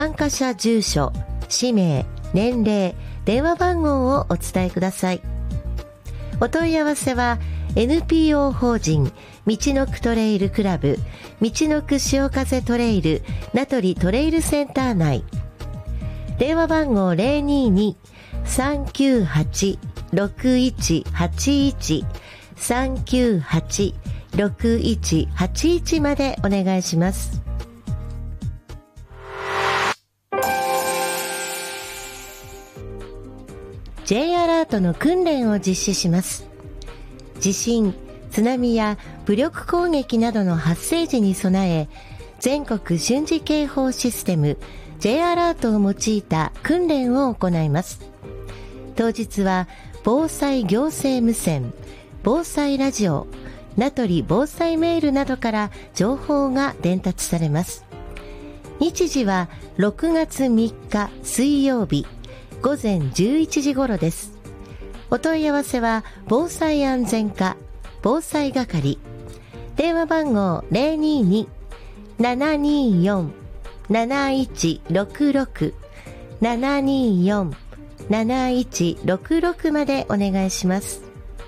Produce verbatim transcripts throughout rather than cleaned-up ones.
参加者住所、氏名、年齢、電話番号をお伝えください。お問い合わせは エヌピーオー 法人みちのくトレイルクラブみちのく潮風トレイル名取トレイルセンター内、電話番号 ゼロにーにーさんきゅうはちろくいちはちいち さんきゅうはちろくいちはちいちまでお願いします。J アラートの訓練を実施します。地震、津波や武力攻撃などの発生時に備え、全国瞬時警報システム J アラートを用いた訓練を行います。当日は防災行政無線、防災ラジオ、名取防災メールなどから情報が伝達されます。日時はろくがつみっか水曜日ごぜんじゅういちじ頃です。お問い合わせは防災安全課防災係、電話番号 ゼロにーにーななにーよんなないちろくろく ななにーよんなないちろくろくまでお願いします。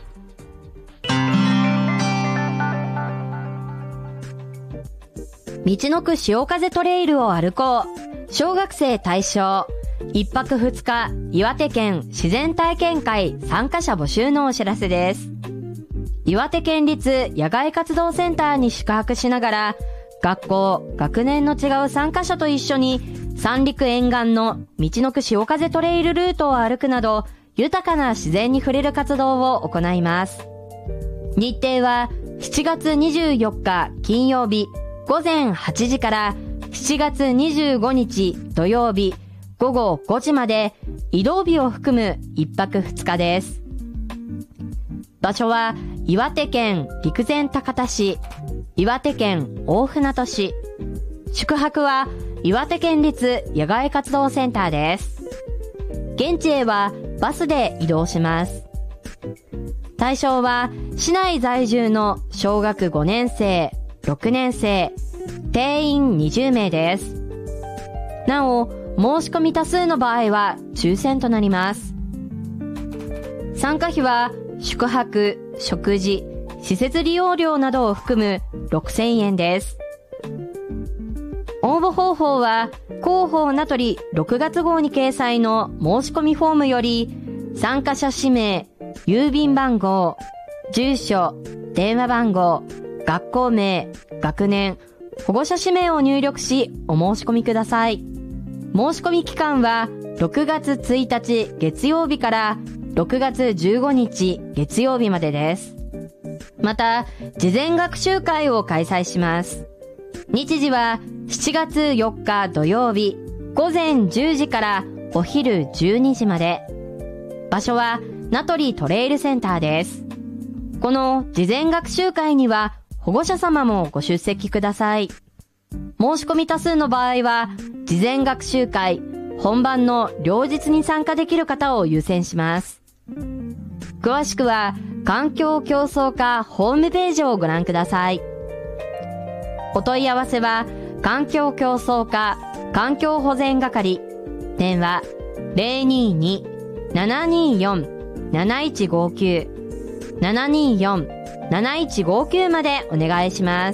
みちのく潮風トレイルを歩こう。小学生対象。一泊二日、岩手県自然体験会参加者募集のお知らせです。岩手県立野外活動センターに宿泊しながら、学校、学年の違う参加者と一緒に、三陸沿岸のみちのく潮風トレイルルートを歩くなど、豊かな自然に触れる活動を行います。日程は、しちがつにじゅうよっか金曜日、ごぜんはちじから、しちがつにじゅうごにち土曜日、ごごごじまで移動日を含む一泊二日です。場所は岩手県陸前高田市、岩手県大船渡市。宿泊は岩手県立野外活動センターです。現地へはバスで移動します。対象は市内在住の小学ごねんせい、ろくねんせい、定員にじゅうめいです。なお、申し込み多数の場合は抽選となります。参加費は宿泊、食事、施設利用料などを含むろくせんえんです。応募方法は広報名取ろくがつ号に掲載の申し込みフォームより参加者氏名、郵便番号、住所、電話番号、学校名、学年、保護者氏名を入力しお申し込みください。申し込み期間はろくがつついたち月曜日からろくがつじゅうごにち月曜日までです。また、事前学習会を開催します。日時はしちがつよっか土曜日ごぜんじゅうじからお昼じゅうにじまで。場所は名取トレイルセンターです。この事前学習会には保護者様もご出席ください。申し込み多数の場合は、事前学習会、本番の両日に参加できる方を優先します。詳しくは、環境競争課ホームページをご覧ください。お問い合わせは、環境競争課環境保全係、電話 ゼロにーにーななにーよんなないちごきゅう ななにーよんなないちごきゅうまでお願いします。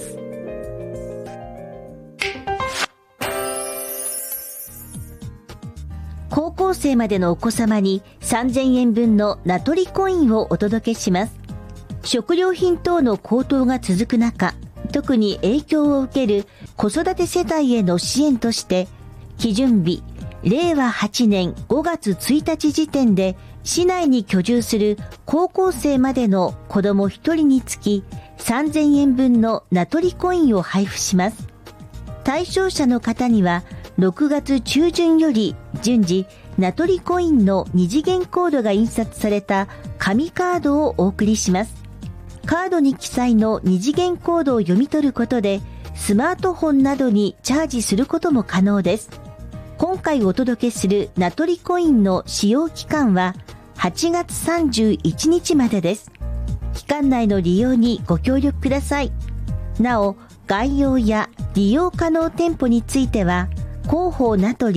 高校生までのお子様にさんぜんえんぶんの名取コインをお届けします。食料品等の高騰が続く中、特に影響を受ける子育て世帯への支援として、基準日れいわはちねんごがつついたち時点で市内に居住する高校生までの子どもひとりにつきさんぜんえんぶんの名取コインを配布します。対象者の方にはろくがつちゅうじゅんより順次名取コインの二次元コードが印刷された紙カードをお送りします。カードに記載の二次元コードを読み取ることでスマートフォンなどにチャージすることも可能です。今回お届けする名取コインの使用期間ははちがつさんじゅういちにちまでです。期間内の利用にご協力ください。なお、概要や利用可能店舗については広報名取